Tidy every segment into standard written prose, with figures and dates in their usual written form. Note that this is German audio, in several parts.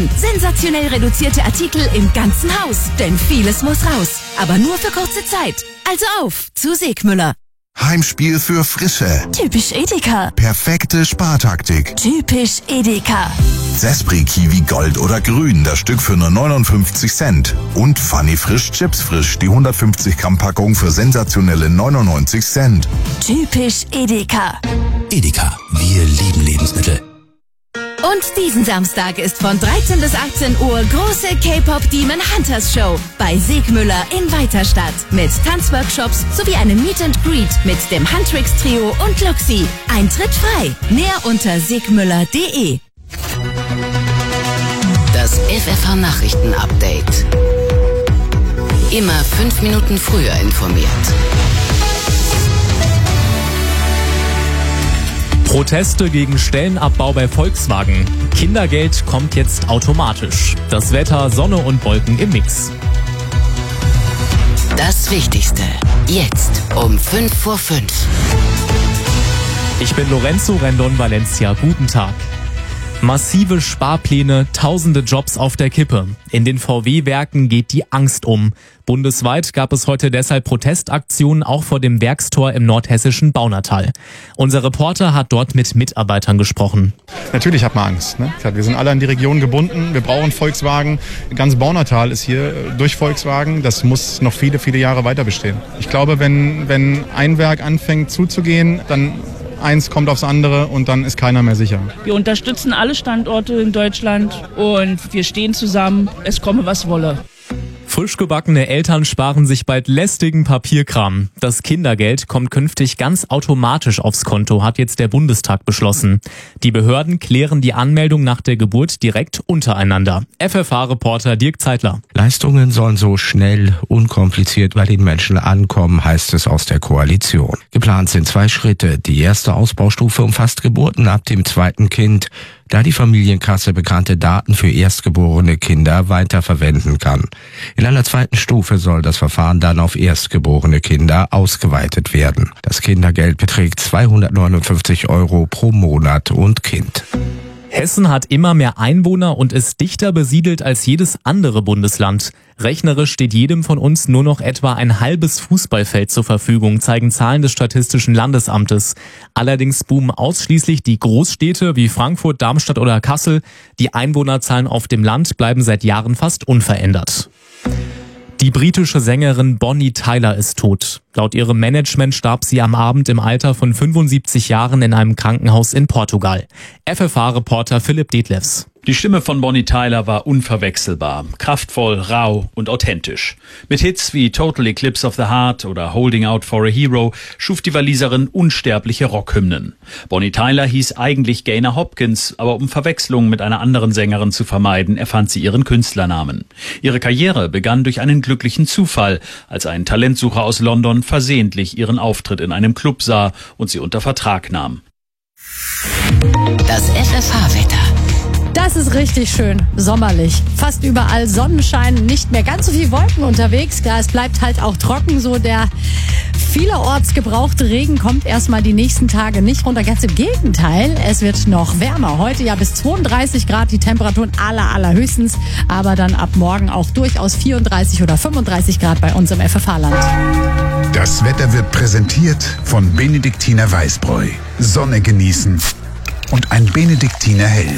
Sensationell reduzierte Artikel im ganzen Haus, denn vieles muss raus. Aber nur für kurze Zeit. Also auf zu Segmüller. Heimspiel für Frische. Typisch Edeka. Perfekte Spartaktik. Typisch Edeka. Zespri Kiwi Gold oder Grün, das Stück für nur 59 Cent. Und Funny Frisch Chips Frisch, die 150 Gramm Packung für sensationelle 99 Cent. Typisch Edeka. Edeka, wir lieben Lebensmittel. Und diesen Samstag ist von 13 bis 18 Uhr große K-Pop Demon Hunters Show bei Segmüller in Weiterstadt mit Tanzworkshops sowie einem Meet and Greet mit dem Huntrix Trio und Luxi. Eintritt frei. Mehr unter segmüller.de. Das FFH Nachrichten Update. Immer 5 Minuten früher informiert. Proteste gegen Stellenabbau bei Volkswagen. Kindergeld kommt jetzt automatisch. Das Wetter, Sonne und Wolken im Mix. Das Wichtigste. Jetzt um 5:05. Ich bin Lorenzo Rendon Valencia. Guten Tag. Massive Sparpläne, tausende Jobs auf der Kippe. In den VW-Werken geht die Angst um. Bundesweit gab es heute deshalb Protestaktionen auch vor dem Werkstor im nordhessischen Baunatal. Unser Reporter hat dort mit Mitarbeitern gesprochen. Natürlich hat man Angst. Ne? Wir sind alle an die Region gebunden. Wir brauchen Volkswagen. Ganz Baunatal ist hier durch Volkswagen. Das muss noch viele, viele Jahre weiter bestehen. Ich glaube, wenn ein Werk anfängt zuzugehen, dann eins kommt aufs andere und dann ist keiner mehr sicher. Wir unterstützen alle Standorte in Deutschland und wir stehen zusammen, es komme was wolle. Frisch gebackene Eltern sparen sich bald lästigen Papierkram. Das Kindergeld kommt künftig ganz automatisch aufs Konto, hat jetzt der Bundestag beschlossen. Die Behörden klären die Anmeldung nach der Geburt direkt untereinander. FFH-Reporter Dirk Zeitler. Leistungen sollen so schnell, unkompliziert bei den Menschen ankommen, heißt es aus der Koalition. Geplant sind 2 Schritte. Die erste Ausbaustufe umfasst Geburten ab dem 2. Kind, da die Familienkasse bekannte Daten für erstgeborene Kinder weiterverwenden kann. In einer 2. Stufe soll das Verfahren dann auf erstgeborene Kinder ausgeweitet werden. Das Kindergeld beträgt 259 € pro Monat und Kind. Hessen hat immer mehr Einwohner und ist dichter besiedelt als jedes andere Bundesland. Rechnerisch steht jedem von uns nur noch etwa ein halbes Fußballfeld zur Verfügung, zeigen Zahlen des Statistischen Landesamtes. Allerdings boomen ausschließlich die Großstädte wie Frankfurt, Darmstadt oder Kassel. Die Einwohnerzahlen auf dem Land bleiben seit Jahren fast unverändert. Die britische Sängerin Bonnie Tyler ist tot. Laut ihrem Management starb sie am Abend im Alter von 75 Jahren in einem Krankenhaus in Portugal. FFH-Reporter Philipp Detlefs. Die Stimme von Bonnie Tyler war unverwechselbar, kraftvoll, rau und authentisch. Mit Hits wie Total Eclipse of the Heart oder Holding Out for a Hero schuf die Waliserin unsterbliche Rockhymnen. Bonnie Tyler hieß eigentlich Gaynor Hopkins, aber um Verwechslungen mit einer anderen Sängerin zu vermeiden, erfand sie ihren Künstlernamen. Ihre Karriere begann durch einen glücklichen Zufall, als ein Talentsucher aus London versehentlich ihren Auftritt in einem Club sah und sie unter Vertrag nahm. Das FFH-Wetter. Das ist richtig schön, sommerlich. Fast überall Sonnenschein, nicht mehr ganz so viel Wolken unterwegs. Ja, es bleibt halt auch trocken, so der vielerorts gebrauchte Regen kommt erstmal die nächsten Tage nicht runter. Ganz im Gegenteil, es wird noch wärmer. Heute ja bis 32 Grad die Temperaturen allerhöchstens, aber dann ab morgen auch durchaus 34 oder 35 Grad bei uns im FFH-Land. Das Wetter wird präsentiert von Benediktiner Weißbräu. Sonne genießen und ein Benediktiner Hell.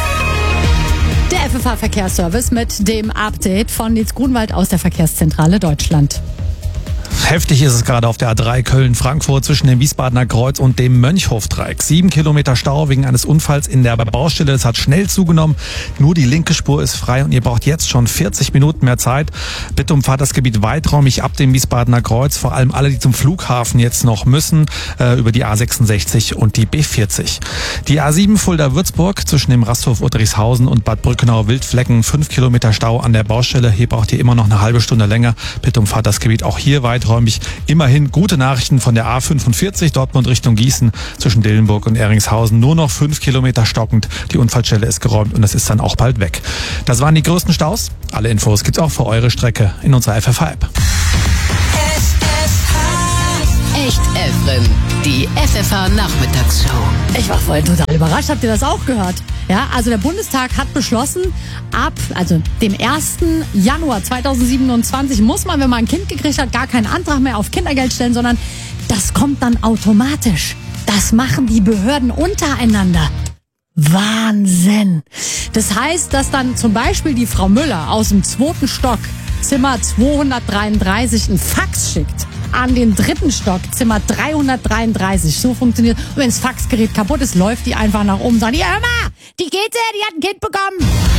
Der FFH-Verkehrsservice mit dem Update von Nils Grunwald aus der Verkehrszentrale Deutschland. Heftig ist es gerade auf der A3 Köln-Frankfurt zwischen dem Wiesbadener Kreuz und dem Mönchhofdreieck. 7 Kilometer Stau wegen eines Unfalls in der Baustelle. Es hat schnell zugenommen. Nur die linke Spur ist frei und ihr braucht jetzt schon 40 Minuten mehr Zeit. Bitte umfahrt das Gebiet weiträumig ab dem Wiesbadener Kreuz. Vor allem alle, die zum Flughafen jetzt noch müssen, über die A66 und die B40. Die A7 Fulda-Würzburg zwischen dem Rasthof Udrichshausen und Bad Brückenau-Wildflecken. 5 Kilometer Stau an der Baustelle. Hier braucht ihr immer noch eine halbe Stunde länger. Bitte umfahrt das Gebiet auch hier weiträumig. Immerhin gute Nachrichten von der A45 Dortmund Richtung Gießen zwischen Dillenburg und Eringshausen. Nur noch 5 Kilometer stockend. Die Unfallstelle ist geräumt und es ist dann auch bald weg. Das waren die größten Staus. Alle Infos gibt's auch für eure Strecke in unserer FFH-App. Echt Efrem, die FFH-Nachmittagsshow. Ich war vorhin total überrascht. Habt ihr das auch gehört? Ja, also der Bundestag hat beschlossen, also dem 1. Januar 2027 muss man, wenn man ein Kind gekriegt hat, gar keinen Antrag mehr auf Kindergeld stellen, sondern das kommt dann automatisch. Das machen die Behörden untereinander. Wahnsinn. Das heißt, dass dann zum Beispiel die Frau Müller aus dem 2. Stock, Zimmer 233, einen Fax schickt an den 3. Stock, Zimmer 333. So funktioniert. Und wenn das Faxgerät kaputt ist, läuft die einfach nach oben und sagt, ja, hör mal, die geht, die hat ein Kind bekommen.